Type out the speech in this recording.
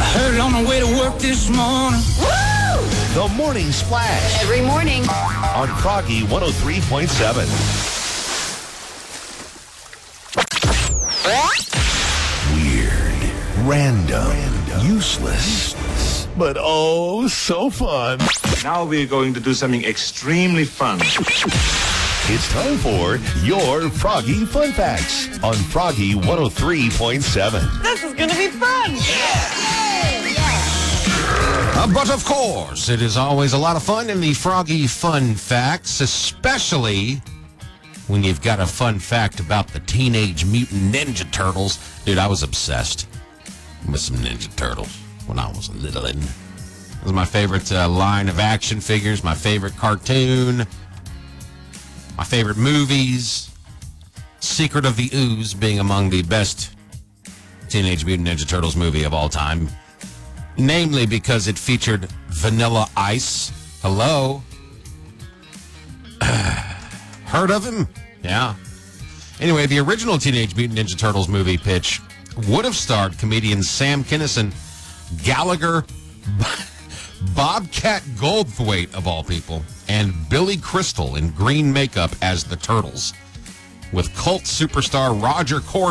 Heard it on my way to work this morning. Woo! The Morning Splash. Every morning. On Froggy 103.7. Weird, random, useless, but oh, so fun. Now we're going to do something extremely fun. It's time for your Froggy Fun Facts on Froggy 103.7. This is going to be fun. But of course, it is always a lot of fun in the Froggy Fun Facts, especially when you've got a fun fact about the Teenage Mutant Ninja Turtles. Dude, I was obsessed with some Ninja Turtles when I was little. It was my favorite line of action figures, my favorite cartoon, my favorite movies. Secret of the Ooze being among the best Teenage Mutant Ninja Turtles movie of all time. Namely because it featured Vanilla Ice. Hello? Heard of him? Yeah. Anyway, the original Teenage Mutant Ninja Turtles movie pitch would have starred comedians Sam Kinison, Gallagher, Bobcat Goldthwait, of all people, and Billy Crystal in green makeup as the Turtles, with cult superstar Roger Corman